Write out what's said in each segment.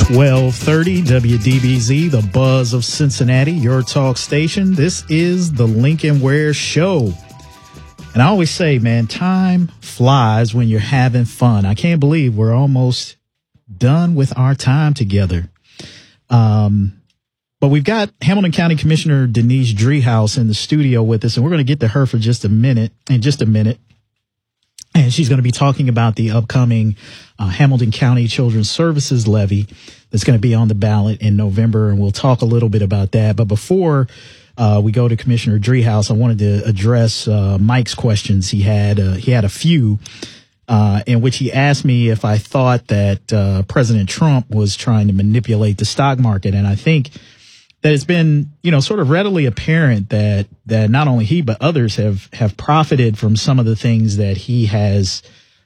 1230 WDBZ, the buzz of Cincinnati, your talk station. This is the Lincoln Ware Show. And I always say, man, time flies when you're having fun. I can't believe we're almost done with our time together. But we've got Hamilton County Commissioner Denise Driehaus in the studio with us, and we're going to get to her for just a minute. And she's going to be talking about the upcoming Hamilton County Children's Services Levy that's going to be on the ballot in November, and we'll talk a little bit about that. But before we go to Commissioner Driehaus, I wanted to address Mike's questions. He had a few in which he asked me if I thought that President Trump was trying to manipulate the stock market, and I think that it's been, sort of readily apparent that not only he but others have profited from some of the things that he has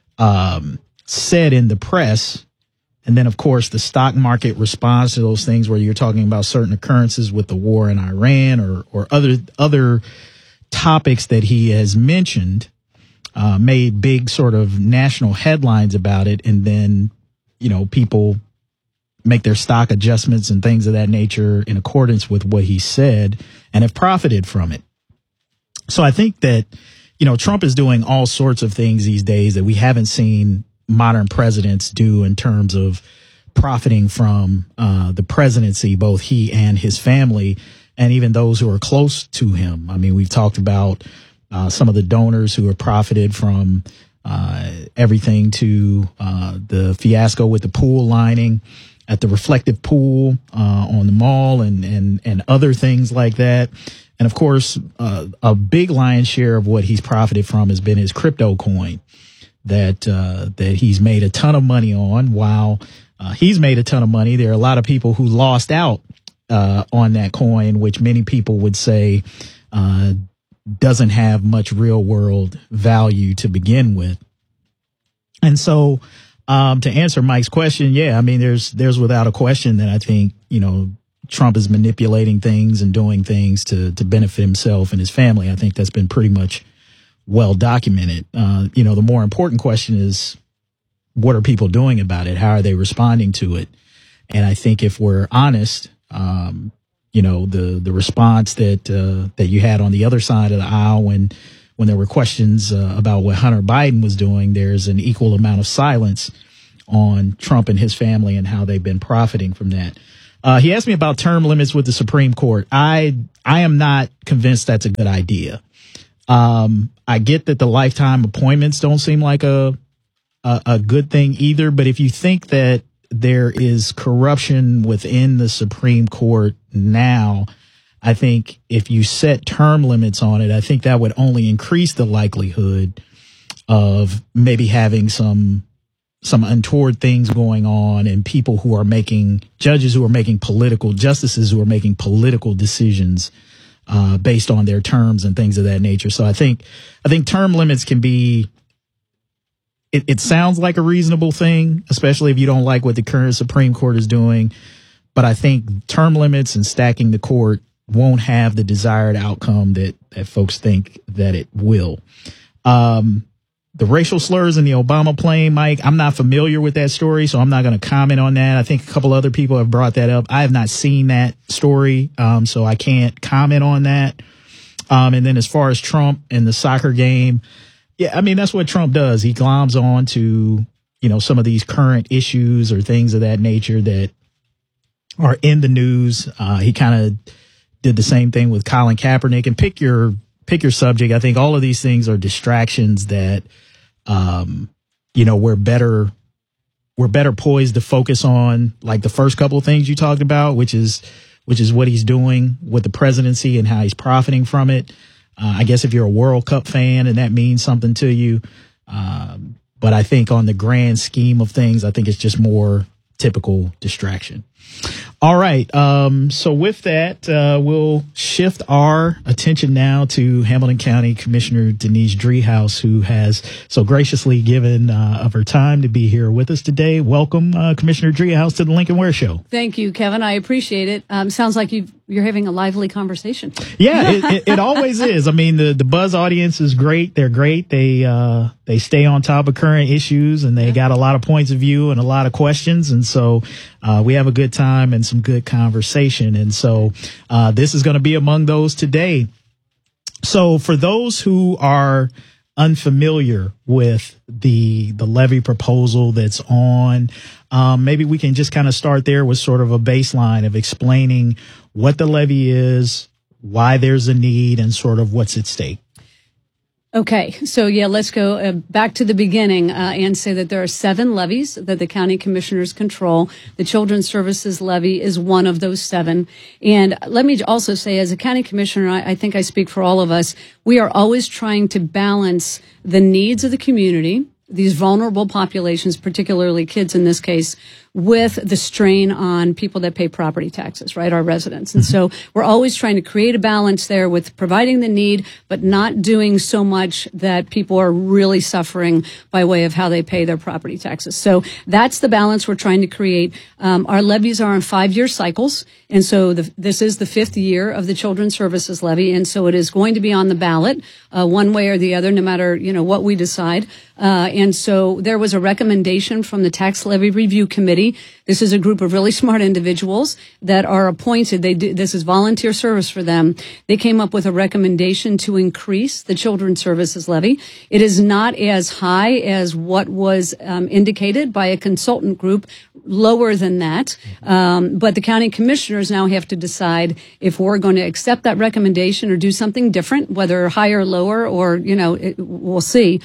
said in the press. And then, of course, the stock market responds to those things where you're talking about certain occurrences with the war in Iran or other topics that he has mentioned, made big sort of national headlines about it. And then, people make their stock adjustments and things of that nature in accordance with what he said and have profited from it. So I think that, Trump is doing all sorts of things these days that we haven't seen modern presidents do in terms of profiting from the presidency, both he and his family, and even those who are close to him. I mean, we've talked about some of the donors who have profited from everything to the fiasco with the pool lining at the reflective pool on the mall and other things like that. And of course, a big lion's share of what he's profited from has been his crypto coin that he's made a ton of money on. While he's made a ton of money, there are a lot of people who lost out on that coin, which many people would say doesn't have much real world value to begin with. And so to answer Mike's question, yeah, I mean, there's without a question that I think, Trump is manipulating things and doing things to benefit himself and his family. I think that's been pretty much well documented. The more important question is, what are people doing about it? How are they responding to it? And I think if we're honest, the response that you had on the other side of the aisle when there were questions about what Hunter Biden was doing, there's an equal amount of silence on Trump and his family and how they've been profiting from that. He asked me about term limits with the Supreme Court. I am not convinced that's a good idea. I get that the lifetime appointments don't seem like a good thing either. But if you think that there is corruption within the Supreme Court now, I think if you set term limits on it, I think that would only increase the likelihood of maybe having some untoward things going on and people who are making justices who are making political decisions based on their terms and things of that nature. So I think term limits can be, it sounds like a reasonable thing, especially if you don't like what the current Supreme Court is doing. But I think term limits and stacking the court won't have the desired outcome that folks think that it will. The racial slurs in the Obama plane, Mike, I'm not familiar with that story, so I'm not going to comment on that. I think a couple other people have brought that up. I have not seen that story, so I can't comment on that. And then as far as Trump and the soccer game, yeah, I mean, that's what Trump does. He gloms on to, some of these current issues or things of that nature that are in the news. He kind of did the same thing with Colin Kaepernick, and pick your subject. I think all of these things are distractions that, we're better poised to focus on, like the first couple of things you talked about, which is what he's doing with the presidency and how he's profiting from it. I guess if you're a World Cup fan and that means something to you. But I think on the grand scheme of things, I think it's just more typical distraction. All right. So with that, we'll shift our attention now to Hamilton County Commissioner Denise Driehaus, who has so graciously given of her time to be here with us today. Welcome, Commissioner Driehaus, to the Lincoln Ware Show. Thank you, Kevin. I appreciate it. Sounds like you've you're having a lively conversation. Yeah, it always is. I mean, the Buzz audience is great. They're great. They stay on top of current issues, and they got a lot of points of view and a lot of questions. And so we have a good time and some good conversation. And so this is going to be among those today. So for those who are unfamiliar with the levy proposal that's on, maybe we can just kind of start there with sort of a baseline of explaining what the levy is, why there's a need, and sort of what's at stake. Okay, so let's go back to the beginning and say that there are 7 levies that the county commissioners control. The Children's Services levy is one of those 7. And let me also say, as a county commissioner, I think I speak for all of us, we are always trying to balance the needs of the community, these vulnerable populations, particularly kids in this case, with the strain on people that pay property taxes, right, our residents. And so we're always trying to create a balance there with providing the need, but not doing so much that people are really suffering by way of how they pay their property taxes. So that's the balance we're trying to create. Our levies are on 5-year cycles. And so this is the 5th year of the Children's Services levy. And so it is going to be on the ballot one way or the other, no matter, what we decide. And so there was a recommendation from the Tax Levy Review Committee. This is a group of really smart individuals that are appointed. This is volunteer service for them. They came up with a recommendation to increase the Children's Services levy. It is not as high as what was indicated by a consultant group, lower than that. But the county commissioners now have to decide if we're going to accept that recommendation or do something different, whether higher or lower, or, we'll see.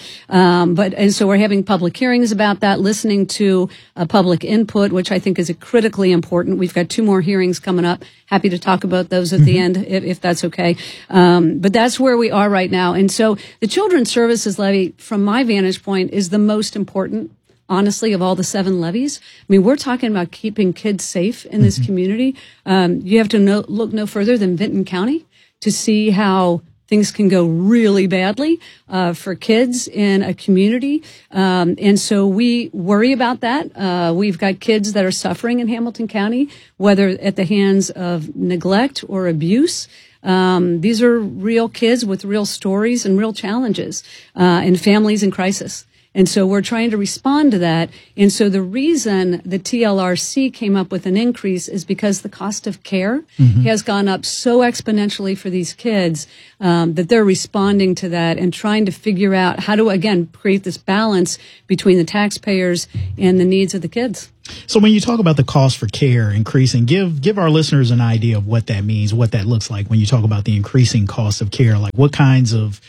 And so we're having public hearings about that, listening to public input, which I think is critically important. We've got 2 more hearings coming up. Happy to talk about those at the end, if that's okay. But that's where we are right now. And so the Children's Services levy, from my vantage point, is the most important, honestly, of all the 7 levies. I mean, we're talking about keeping kids safe in this community. You have to look no further than Vinton County to see how things can go really badly for kids in a community. And so we worry about that. We've got kids that are suffering in Hamilton County, whether at the hands of neglect or abuse. These are real kids with real stories and real challenges, and families in crisis. And so we're trying to respond to that. And so the reason the TLRC came up with an increase is because the cost of care has gone up so exponentially for these kids that they're responding to that and trying to figure out how to, again, create this balance between the taxpayers and the needs of the kids. So when you talk about the cost for care increasing, give our listeners an idea of what that means, what that looks like when you talk about the increasing cost of care. Like what kinds of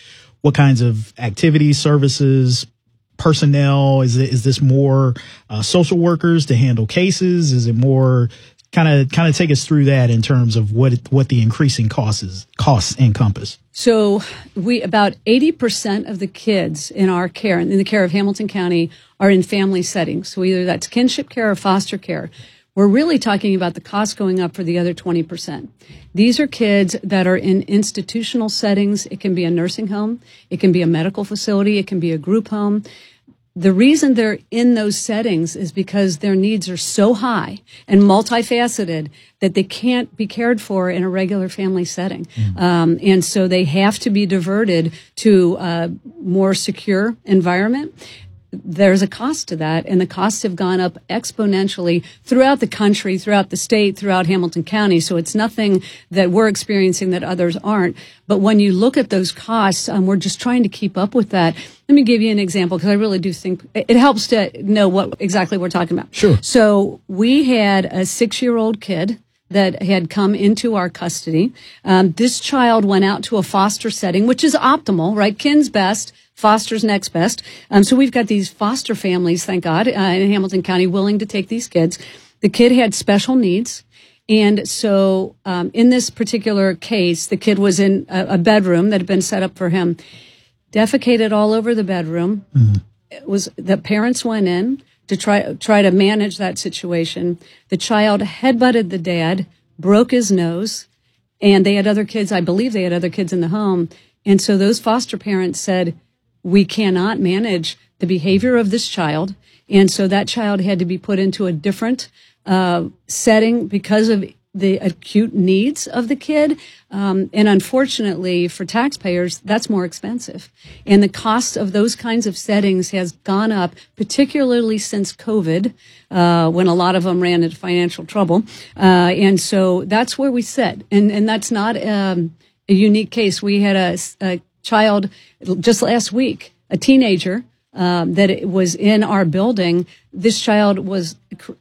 activities, services, personnel? Is this more social workers to handle cases? Is it more kind of take us through that in terms of what the increasing costs encompass? So about 80% of the kids in our care, in the care of Hamilton County, are in family settings. So either that's kinship care or foster care. We're really talking about the cost going up for the other 20%. These are kids that are in institutional settings. It can be a nursing home. It can be a medical facility. It can be a group home. The reason they're in those settings is because their needs are so high and multifaceted that they can't be cared for in a regular family setting. And so they have to be diverted to a more secure environment. There's a cost to that, and the costs have gone up exponentially throughout the country, throughout the state, throughout Hamilton County. So it's nothing that we're experiencing that others aren't. But when you look at those costs, we're just trying to keep up with that. Let me give you an example, because I really do think it helps to know what exactly we're talking about. Sure. So we had a 6-year-old kid that had come into our custody. This child went out to a foster setting, which is optimal, right? Kin's best. Foster's next best. So we've got these foster families, thank God, in Hamilton County willing to take these kids. The kid had special needs. And so in this particular case, the kid was in a bedroom that had been set up for him, defecated all over the bedroom. It was the parents went in to try to manage that situation. The child headbutted the dad, broke his nose, and they had other kids. I believe they had other kids in the home. And so those foster parents said, we cannot manage the behavior of this child. And so that child had to be put into a different setting because of the acute needs of the kid. And unfortunately for taxpayers, that's more expensive. And the cost of those kinds of settings has gone up, particularly since COVID, when a lot of them ran into financial trouble. And so that's where we sit. And that's not a unique case. We had a child just last week, a teenager, that was in our building. This child was,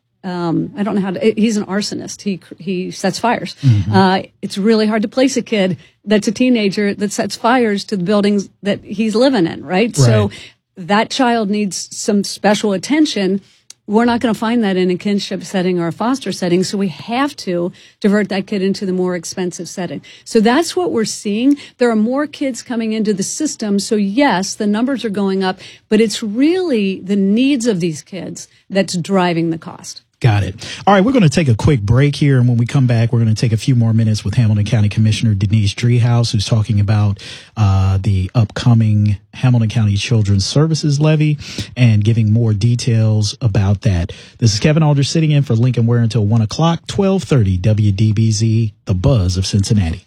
I don't know how to, he's an arsonist. He sets fires. Mm-hmm. It's really hard to place a kid that's a teenager that sets fires to the buildings that he's living in, right? So that child needs some special attention. We're not going to find that in a kinship setting or a foster setting, so we have to divert that kid into the more expensive setting. So that's what we're seeing. There are more kids coming into the system, so yes, the numbers are going up, but it's really the needs of these kids that's driving the cost. Got it. All right, we're going to take a quick break here, and when we come back, we're going to take a few more minutes with Hamilton County Commissioner Denise Driehaus, who's talking about the upcoming Hamilton County Children's Services Levy and giving more details about that. This is Kevin Aldridge sitting in for Lincoln Ware until 1 o'clock, 1230 WDBZ, the buzz of Cincinnati.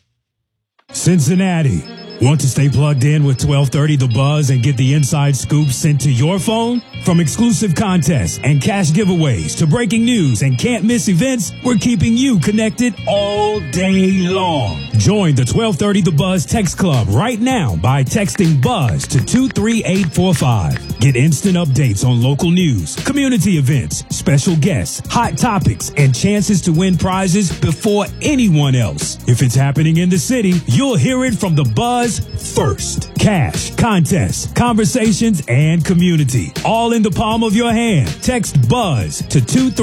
Cincinnati. Want to stay plugged in with 1230 The Buzz and get the inside scoop sent to your phone? From exclusive contests and cash giveaways to breaking news and can't miss events, we're keeping you connected all day long. Join the 1230 The Buzz text club right now by texting BUZZ to 23845. Get instant updates on local news, community events, special guests, hot topics, and chances to win prizes before anyone else. If it's happening in the city, you'll hear it from The Buzz first. Cash, contests, conversations, and community. All in the palm of your hand. Text BUZZ to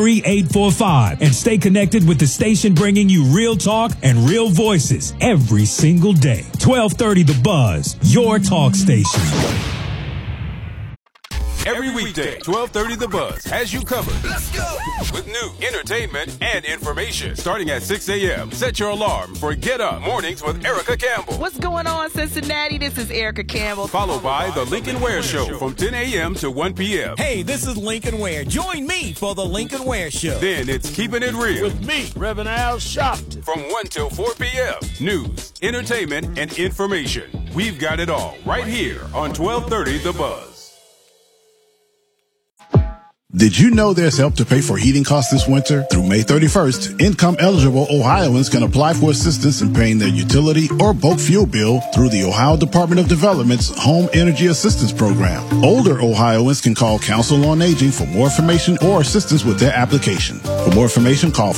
23845 and stay connected with the station bringing you real talk and real voices every single day. 1230 The Buzz, your talk station. Every weekday, 1230 The Buzz has you covered. Let's go! With news, entertainment, and information. Starting at 6 a.m., set your alarm for Get Up Mornings with Erica Campbell. What's going on, Cincinnati? This is Erica Campbell. Followed by The Lincoln Ware Show from 10 a.m. to 1 p.m. Hey, this is Lincoln Ware. Join me for The Lincoln Ware Show. Then it's Keeping It Real. With me, Reverend Al Sharpton. From 1 till 4 p.m. News, entertainment, and information. We've got it all right here on 1230 The Buzz. Did you know there's help to pay for heating costs this winter? Through May 31st, income-eligible Ohioans can apply for assistance in paying their utility or bulk fuel bill through the Ohio Department of Development's Home Energy Assistance Program. Older Ohioans can call Council on Aging for more information or assistance with their application. For more information, call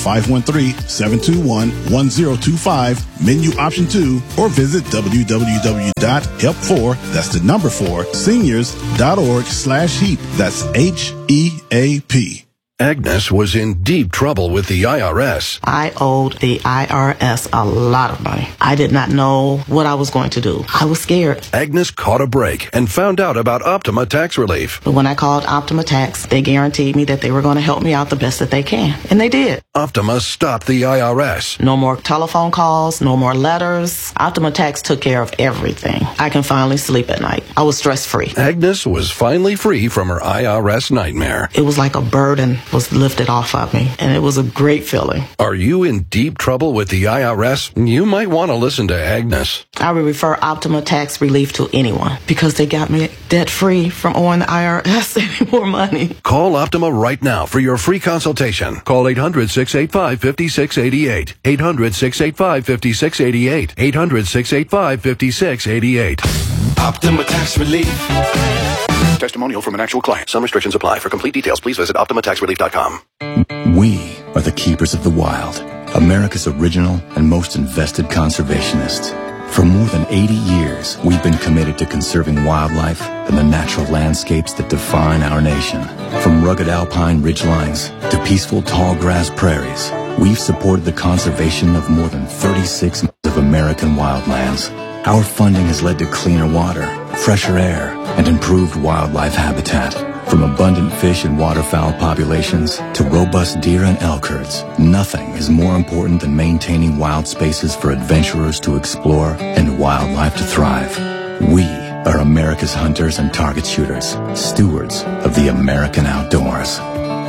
513-721-1025, menu option 2, or visit www.help4, that's the number 4, seniors.org/HEAP. That's HEAP. Agnes was in deep trouble with the IRS. I owed the IRS a lot of money. I did not know what I was going to do. I was scared. Agnes caught a break and found out about Optima Tax Relief. But when I called Optima Tax, they guaranteed me that they were going to help me out the best that they can. And they did. Optima stopped the IRS. No more telephone calls, no more letters. Optima Tax took care of everything. I can finally sleep at night. I was stress-free. Agnes was finally free from her IRS nightmare. It was like a burden was lifted off of me, and it was a great feeling. Are you in deep trouble with the IRS? You might want to listen to Agnes. I would refer Optima Tax Relief to anyone because they got me debt-free from owing the IRS any more money. Call Optima right now for your free consultation. Call 800-685-5688. 800-685-5688. 800-685-5688. Optima Tax Relief. Testimonial from an actual client. Some restrictions apply. For complete details, please visit OptimaTaxRelief.com. We are the keepers of the wild, America's original and most invested conservationists. For more than 80 years, we've been committed to conserving wildlife and the natural landscapes that define our nation. From rugged alpine ridgelines to peaceful tall grass prairies, we've supported the conservation of more than 36 miles of American wildlands. Our funding has led to cleaner water, fresher air, and improved wildlife habitat. From abundant fish and waterfowl populations to robust deer and elk herds, nothing is more important than maintaining wild spaces for adventurers to explore and wildlife to thrive. We are America's hunters and target shooters, stewards of the American outdoors.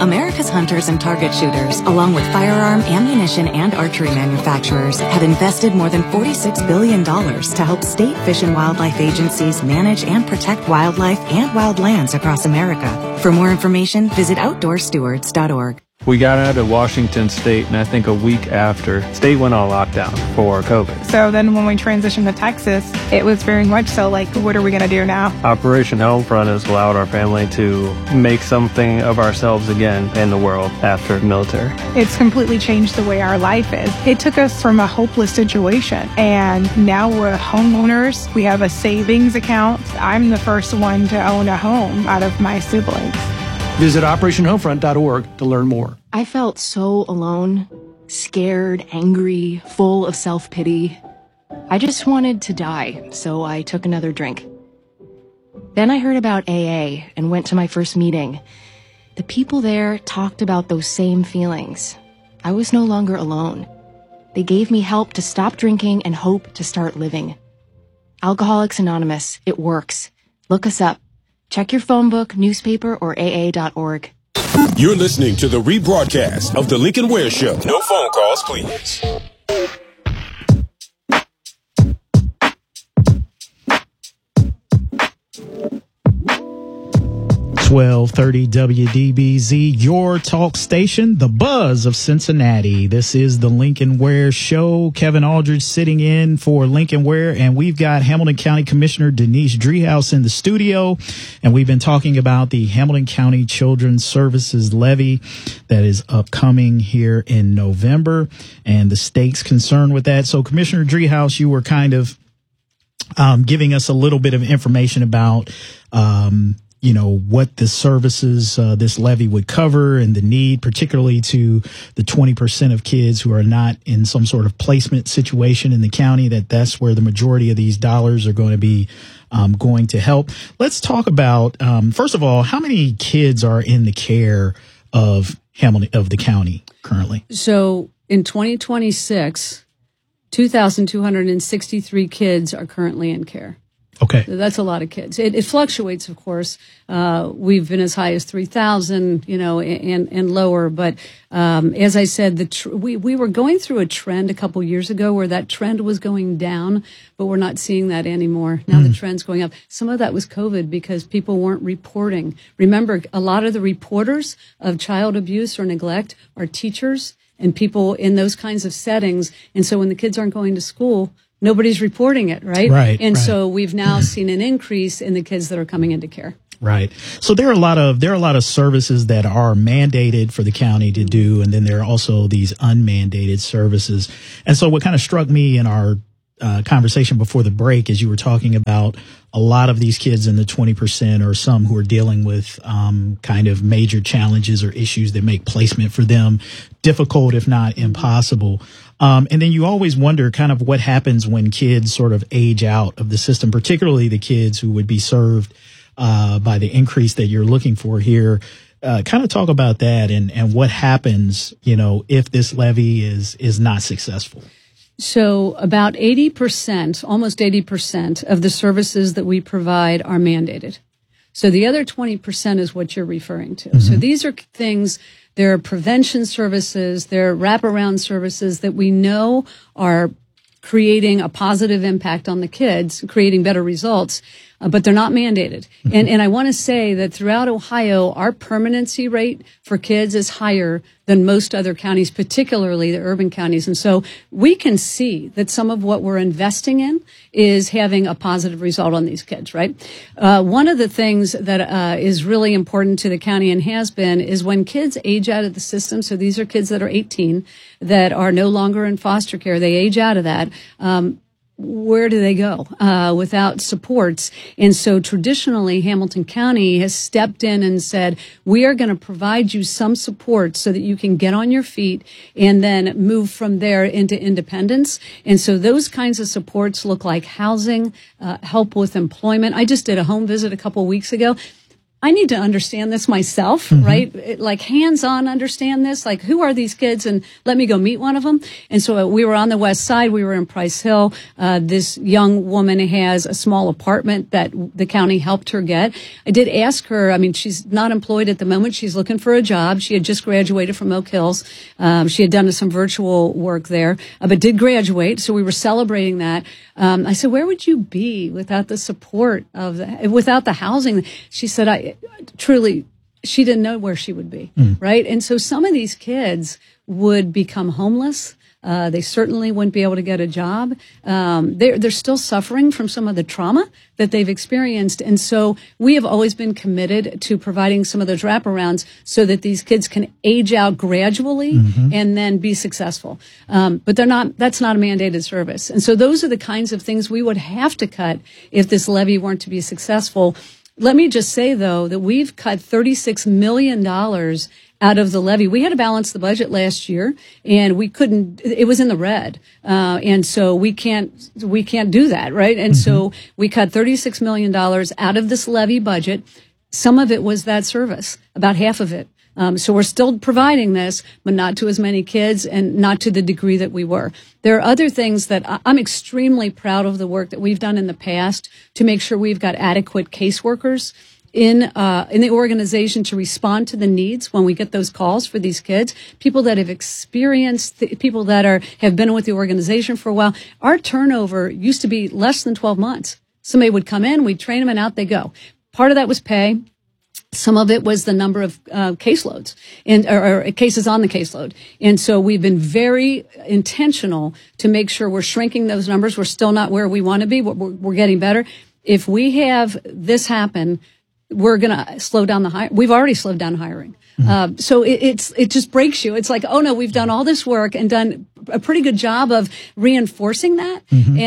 America's hunters and target shooters, along with firearm, ammunition, and archery manufacturers, have invested more than $46 billion to help state fish and wildlife agencies manage and protect wildlife and wildlands across America. For more information, visit OutdoorStewards.org. We got out of Washington State, and I think a week after, state went on lockdown for COVID. So then when we transitioned to Texas, it was very much so like, what are we going to do now? Operation Homefront has allowed our family to make something of ourselves again in the world after military. It's completely changed the way our life is. It took us from a hopeless situation, and now we're homeowners. We have a savings account. I'm the first one to own a home out of my siblings. Visit OperationHomefront.org to learn more. I felt so alone, scared, angry, full of self-pity. I just wanted to die, so I took another drink. Then I heard about AA and went to my first meeting. The people there talked about those same feelings. I was no longer alone. They gave me help to stop drinking and hope to start living. Alcoholics Anonymous, it works. Look us up. Check your phone book, newspaper, or AA.org. You're listening to the rebroadcast of The Lincoln Ware Show. No phone calls, please. 1230 WDBZ, your talk station, the buzz of Cincinnati. This is the Lincoln Ware Show. Kevin Aldridge sitting in for Lincoln Ware, and we've got Hamilton County Commissioner Denise Driehaus in the studio, and we've been talking about the Hamilton County Children's Services Levy that is upcoming here in November and the state's concerned with that. So, Commissioner Driehaus, you were kind of giving us a little bit of information about what the services this levy would cover and the need, particularly to the 20% of kids who are not in some sort of placement situation in the county, that's where the majority of these dollars are going to be going to help. Let's talk about, first of all, how many kids are in the care of Hamilton, of the county currently? So in 2026, 2,263 kids are currently in care. Okay. So that's a lot of kids. It fluctuates, of course. We've been as high as 3,000, and lower. But as I said, we were going through a trend a couple years ago where that trend was going down, but we're not seeing that anymore. Now the trend's going up. Some of that was COVID because people weren't reporting. Remember, a lot of the reporters of child abuse or neglect are teachers and people in those kinds of settings. And so when the kids aren't going to school, nobody's reporting it, right? Right. And so we've now seen an increase in the kids that are coming into care. Right. So there are a lot of services that are mandated for the county to do, and then there are also these unmandated services. And so what kind of struck me in our conversation before the break is you were talking about a lot of these kids in the 20% or some who are dealing with kind of major challenges or issues that make placement for them difficult, if not impossible. And then you always wonder kind of what happens when kids sort of age out of the system, particularly the kids who would be served by the increase that you're looking for here. Kind of talk about that and what happens, if this levy is not successful. So about 80%, almost 80% of the services that we provide are mandated. So the other 20% is what you're referring to. Mm-hmm. So these are things, there are prevention services, there are wraparound services that we know are creating a positive impact on the kids, creating better results, but they're not mandated. Mm-hmm. And I want to say that throughout Ohio, our permanency rate for kids is higher than most other counties, particularly the urban counties. And so we can see that some of what we're investing in is having a positive result on these kids, right? One of the things that is really important to the county and has been is when kids age out of the system, so these are kids that are 18 that are no longer in foster care, they age out of that, where do they go without supports? And so traditionally, Hamilton County has stepped in and said, we are going to provide you some support so that you can get on your feet and then move from there into independence. And so those kinds of supports look like housing, help with employment. I just did a home visit a couple of weeks ago. I need to understand this myself, right? Like hands-on understand this. Like, who are these kids? And let me go meet one of them. And so we were on the west side. We were in Price Hill. This young woman has a small apartment that the county helped her get. I did ask her, I mean, she's not employed at the moment. She's looking for a job. She had just graduated from Oak Hills. She had done some virtual work there, but did graduate. So we were celebrating that. I said, where would you be without the support without the housing? She said, truly, she didn't know where she would be, right? And so some of these kids would become homeless. They certainly wouldn't be able to get a job. They're still suffering from some of the trauma that they've experienced. And so we have always been committed to providing some of those wraparounds so that these kids can age out gradually and then be successful. But that's not a mandated service. And so those are the kinds of things we would have to cut if this levy weren't to be successful. Let me just say, though, that we've cut $36 million out of the levy. We had to balance the budget last year, and we couldn't. It was in the red, and so we can't do that, right? And so we cut $36 million out of this levy budget. Some of it was that service, about half of it. So we're still providing this, but not to as many kids and not to the degree that we were. There are other things that I'm extremely proud of the work that we've done in the past to make sure we've got adequate caseworkers in the organization to respond to the needs when we get those calls for these kids, people that have experienced, people that have been with the organization for a while. Our turnover used to be less than 12 months. Somebody would come in, we'd train them, and out they go. Part of that was pay. Some of it was the number of caseloads or cases on the caseload. And so we've been very intentional to make sure we're shrinking those numbers. We're still not where we want to be, but we're getting better. If we have this happen, we're going to slow down the hiring. We've already slowed down hiring. So it just breaks you. It's like, oh no, we've done all this work and done a pretty good job of reinforcing that.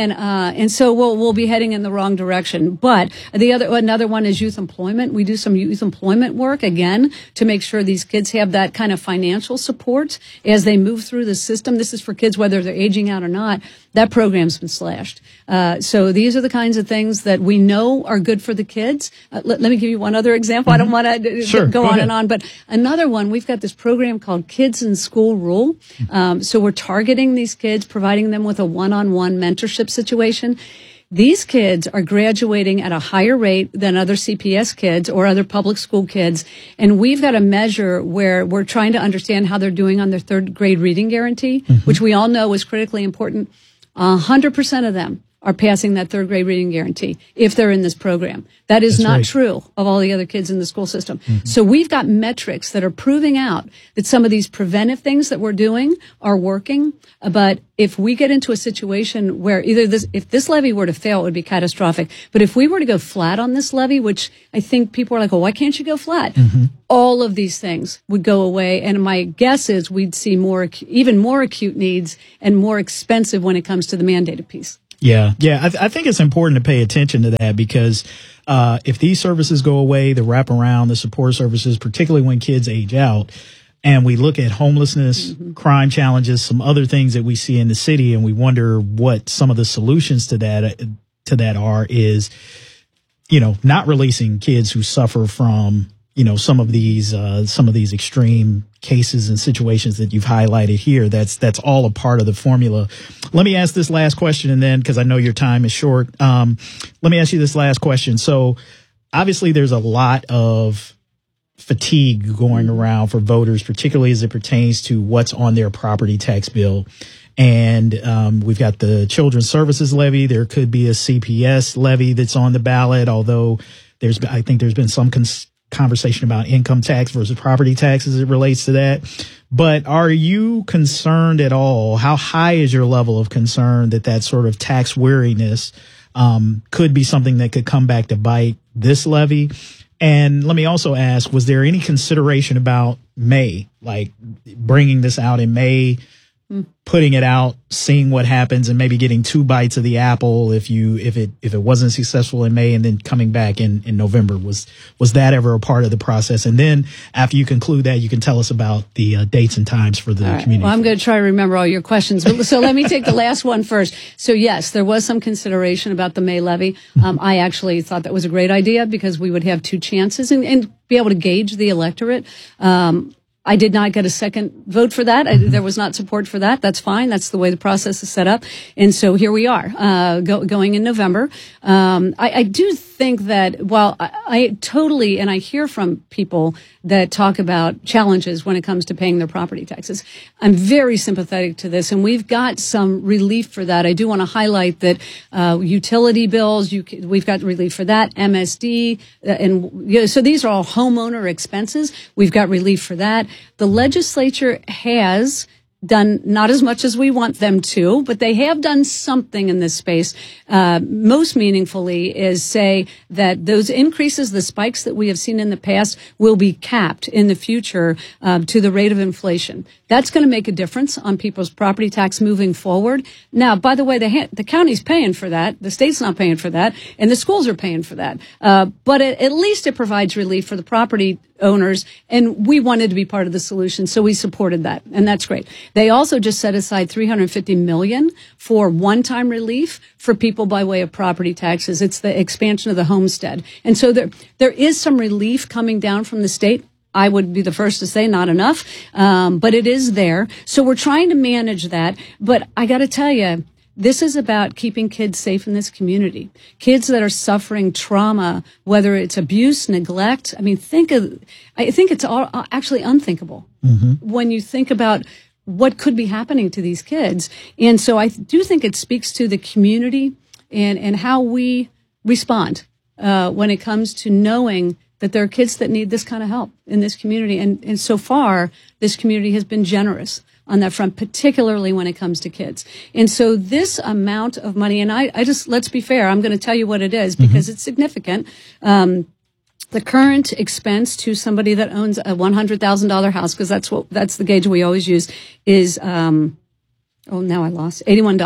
And so we'll be heading in the wrong direction. But another one is youth employment. We do some youth employment work again to make sure these kids have that kind of financial support as they move through the system. This is for kids, whether they're aging out or not. That program's been slashed. So these are the kinds of things that we know are good for the kids. Let me give you one other example. I don't want to go on and on, but another one, we've got this program called Kids in School Rule. So we're targeting these kids, providing them with a one-on-one mentorship situation. These kids are graduating at a higher rate than other CPS kids or other public school kids. And we've got a measure where we're trying to understand how they're doing on their third grade reading guarantee, which we all know is critically important. 100% of them are passing that third grade reading guarantee if they're in this program. That is not true of all the other kids in the school system. So we've got metrics that are proving out that some of these preventive things that we're doing are working. But if we get into a situation where if this levy were to fail, it would be catastrophic. But if we were to go flat on this levy, which I think people are like, well, why can't you go flat? All of these things would go away. And my guess is we'd see even more acute needs and more expensive when it comes to the mandated piece. Yeah. I think it's important to pay attention to that because if these services go away, the wraparound, the support services, particularly when kids age out, and we look at homelessness, crime challenges, some other things that we see in the city, and we wonder what some of the solutions to that are is, not releasing kids who suffer from, some of these extreme cases and situations that you've highlighted here. That's all a part of the formula. Let me ask this last question, and then, because I know your time is short, let me ask you this last question. So obviously there's a lot of fatigue going around for voters, particularly as it pertains to what's on their property tax bill. And we've got the Children's Services Levy. There could be a CPS levy that's on the ballot, although I think there's been some conversation about income tax versus property tax as it relates to that. But are you concerned at all? How high is your level of concern that sort of tax weariness could be something that could come back to bite this levy? And let me also ask, was there any consideration about May, like bringing this out in May putting it out, seeing what happens, and maybe getting 2 bites of the apple if it wasn't successful in May, and then coming back in November. Was that ever a part of the process? And then after you conclude that, you can tell us about the dates and times for the community. Well, I'm going to try to remember all your questions. So let me take the last one first. So yes, there was some consideration about the May levy. I actually thought that was a great idea because we would have 2 chances and be able to gauge the electorate. I did not get a second vote for that. There was not support for that. That's fine. That's the way the process is set up. And so here we are, going in November. I do think that while I totally, and I hear from people that talk about challenges when it comes to paying their property taxes, I'm very sympathetic to this, and we've got some relief for that. I do want to highlight that utility bills, we've got relief for that, MSD, and so these are all homeowner expenses. We've got relief for that. The legislature has done not as much as we want them to, but they have done something in this space. Most meaningfully is say that those increases, the spikes that we have seen in the past, will be capped in the future to the rate of inflation. That's going to make a difference on people's property tax moving forward. Now, by the way, the county's paying for that, the state's not paying for that, and the schools are paying for that. But at least it provides relief for the property owners, and we wanted to be part of the solution, so we supported that, and that's great. They also just set aside $350 million for one-time relief for people by way of property taxes. It's the expansion of the homestead, and so there is some relief coming down from the state. I would be the first to say not enough, but it is there. So we're trying to manage that. But I got to tell you, this is about keeping kids safe in this community. Kids that are suffering trauma, whether it's abuse, neglect. I mean, I think it's all actually unthinkable when you think about what could be happening to these kids. And so I do think it speaks to the community and how we respond when it comes to knowing that there are kids that need this kind of help in this community. And so far, this community has been generous on that front, particularly when it comes to kids. And so this amount of money, and I just, let's be fair, I'm going to tell you what it is because it's significant. The current expense to somebody that owns a $100,000 house, because that's the gauge we always use, is, now I lost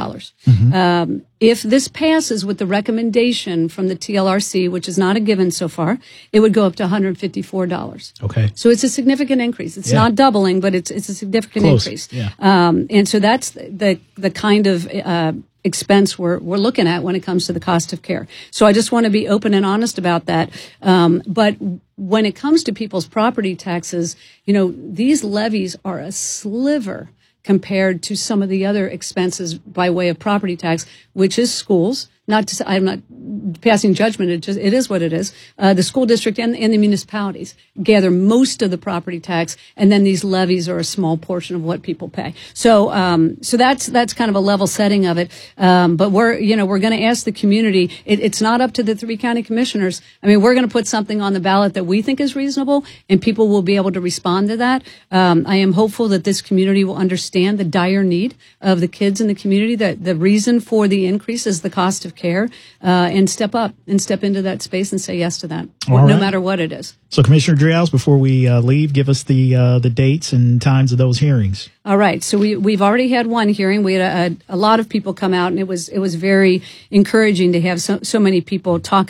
$81. If this passes with the recommendation from the TLRC, which is not a given so far, it would go up to $154. Okay. So it's a significant increase. It's not doubling, but it's a significant increase. Yeah. And so that's the kind of expense we're looking at when it comes to the cost of care. So I just want to be open and honest about that. But when it comes to people's property taxes, these levies are a sliver compared to some of the other expenses by way of property tax, which is schools. I'm not passing judgment. It is what it is. The school district and the municipalities gather most of the property tax, and then these levies are a small portion of what people pay. So that's kind of a level setting of it. But we're going to ask the community. It's not up to the 3 county commissioners. I mean, we're going to put something on the ballot that we think is reasonable, and people will be able to respond to that. I am hopeful that this community will understand the dire need of the kids in the community, that the reason for the increase is the cost of care, and step up and step into that space and say yes to that, no matter what it is. So, Commissioner Driehaus, before we leave, give us the dates and times of those hearings. All right. So we've already had one hearing. We had a lot of people come out, and it was very encouraging to have so many people talk